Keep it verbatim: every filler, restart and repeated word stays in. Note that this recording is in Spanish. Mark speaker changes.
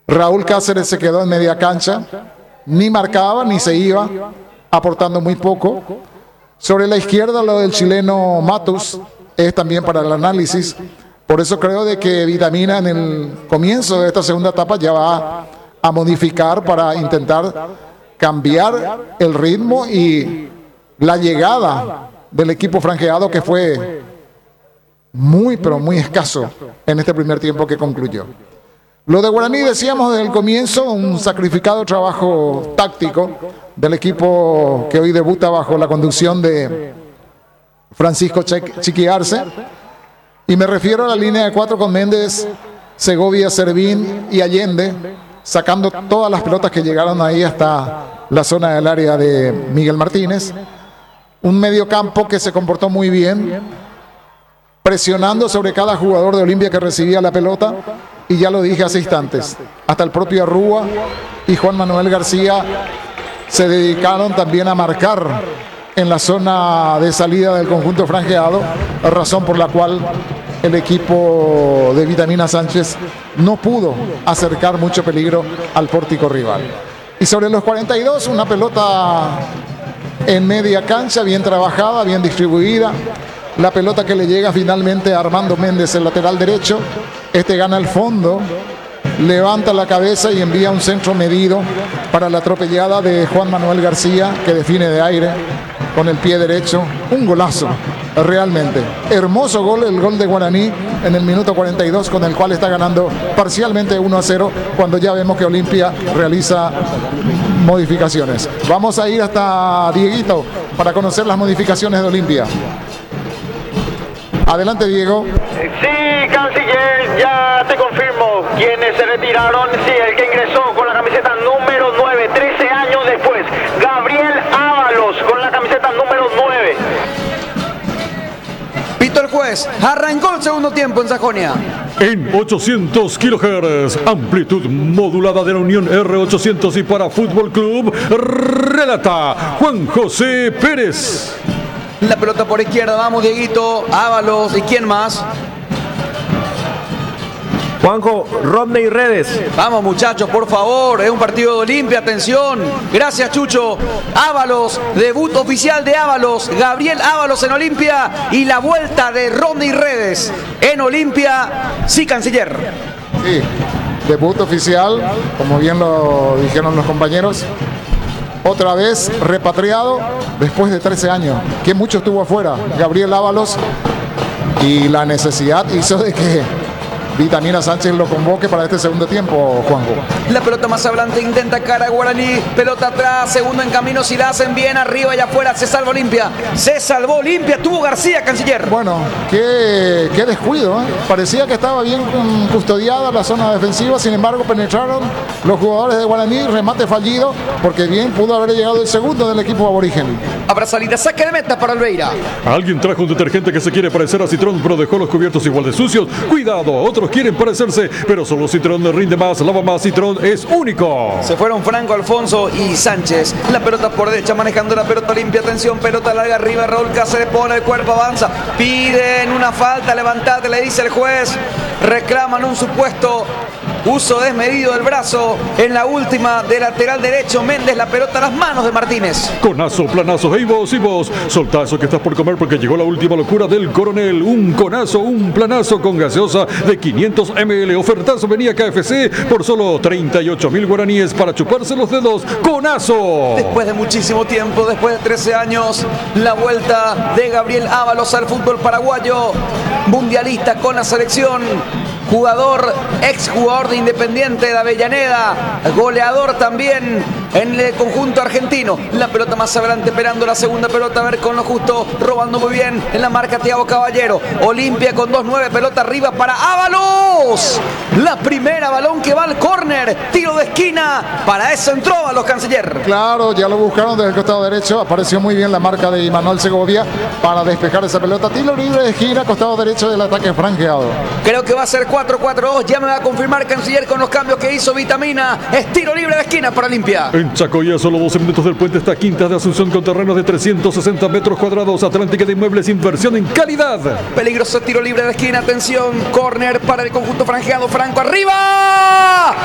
Speaker 1: Raúl Cáceres se quedó en media cancha, ni marcaba ni se iba, aportando muy poco. Sobre la izquierda, lo del chileno Matus es también para el análisis. Por eso creo de que Vitamina en el comienzo de esta segunda etapa ya va a modificar para intentar cambiar el ritmo y la llegada del equipo franjeado, que fue muy, pero muy escaso en este primer tiempo que concluyó. Lo de Guaraní, decíamos desde el comienzo, un sacrificado trabajo táctico del equipo que hoy debuta bajo la conducción de Francisco Chiqui Arce. Y me refiero a la línea de cuatro con Méndez, Segovia, Servín y Allende, sacando todas las pelotas que llegaron ahí hasta la zona del área de Miguel Martínez. Un mediocampo que se comportó muy bien, presionando sobre cada jugador de Olimpia que recibía la pelota. Y ya lo dije hace instantes, hasta el propio Arrúa y Juan Manuel García se dedicaron también a marcar en la zona de salida del conjunto franjeado, razón por la cual el equipo de Vitamina Sánchez no pudo acercar mucho peligro al pórtico rival. Y sobre los cuarenta y dos, una pelota en media cancha, bien trabajada, bien distribuida. La pelota que le llega finalmente a Armando Méndez, el lateral derecho. Este gana el fondo, levanta la cabeza y envía un centro medido para la atropellada de Juan Manuel García, que define de aire con el pie derecho. Un golazo, realmente. Hermoso gol, el gol de Guaraní en el minuto cuarenta y dos, con el cual está ganando parcialmente uno a cero, cuando ya vemos que Olimpia realiza modificaciones. Vamos a ir hasta Dieguito para conocer las modificaciones de Olimpia. Adelante, Diego.
Speaker 2: Sí, canciller, ya te confirmo quiénes se retiraron. Sí, el que ingresó con la camiseta número nueve, trece años después, Gabriel Ábalos con la camiseta número nueve.
Speaker 3: Pito el juez, arrancó el segundo tiempo en Sajonia.
Speaker 4: En ochocientos kilohertz, amplitud modulada de la Unión R ochocientos y para Fútbol Club, relata Juan José Pérez.
Speaker 3: La pelota por izquierda, vamos Dieguito, Ábalos, ¿y quién más?
Speaker 5: Juanjo, Rodney Redes.
Speaker 3: Vamos muchachos, por favor, es un partido de Olimpia, atención. Gracias Chucho. Ábalos, debut oficial de Ábalos, Gabriel Ábalos en Olimpia y la vuelta de Rodney Redes en Olimpia. Sí, canciller.
Speaker 1: Sí, debut oficial, como bien lo dijeron los compañeros. Otra vez repatriado después de trece años, que mucho estuvo afuera, Gabriel Ábalos, y la necesidad hizo de que Vitamina Sánchez lo convoque para este segundo tiempo, Juanjo.
Speaker 3: La pelota más adelante intenta cara a Guaraní, pelota atrás, segundo en camino, si la hacen bien, arriba y afuera, se salva Olimpia, se salvó Olimpia, tuvo García, canciller.
Speaker 1: Bueno, qué, qué descuido, ¿eh? Parecía que estaba bien custodiada la zona defensiva, sin embargo penetraron los jugadores de Guaraní, remate fallido, porque bien pudo haber llegado el segundo del equipo aborigen.
Speaker 3: Habrá salida, saque de meta para Albeira.
Speaker 4: Alguien trajo un detergente que se quiere parecer a Citrón, pero dejó los cubiertos igual de sucios. Cuidado, otros quieren parecerse, pero solo Citrón rinde más, lava más, Citrón es único.
Speaker 3: Se fueron Franco, Alfonso y Sánchez. La pelota por derecha, manejando la pelota limpia, atención, pelota larga arriba, Raúl Cáceres pone el cuerpo, avanza, piden una falta, levantate, le dice el juez, reclaman un supuesto uso desmedido del brazo en la última de lateral derecho. Méndez, la pelota a las manos de Martínez.
Speaker 4: Conazo, planazo, hey vos y vos, soltá eso que estás por comer porque llegó la última locura del coronel. Un conazo, un planazo con gaseosa de quinientos mililitros. Ofertazo venía K F C por solo treinta y ocho mil guaraníes para chuparse los dedos. ¡Conazo!
Speaker 3: Después de muchísimo tiempo, después de trece años, la vuelta de Gabriel Ábalos al fútbol paraguayo. Mundialista con la selección. Jugador, exjugador de Independiente de Avellaneda, goleador también en el conjunto argentino. La pelota más adelante, esperando la segunda pelota, a ver con lo justo, robando muy bien en la marca Thiago Caballero. Olimpia con dos nueve, pelota arriba para Ábalos. La primera, balón que va al córner, tiro de esquina, para eso entró Ábalos, canciller.
Speaker 1: Claro, ya lo buscaron desde el costado derecho, apareció muy bien la marca de Imanol Segovia para despejar esa pelota. Tiro libre de esquina, costado derecho del ataque franqueado.
Speaker 3: Creo que va a ser cuatro cuatro dos, ya me va a confirmar canciller con los cambios que hizo Vitamina. Es tiro libre de esquina para Olimpia.
Speaker 4: En Chacoya, solo doce minutos del puente, está Quintas de Asunción con terrenos de trescientos sesenta metros cuadrados. Atlántica de Inmuebles, inversión en calidad.
Speaker 3: Peligroso tiro libre de esquina, atención, córner para el conjunto franjeado. Franco arriba.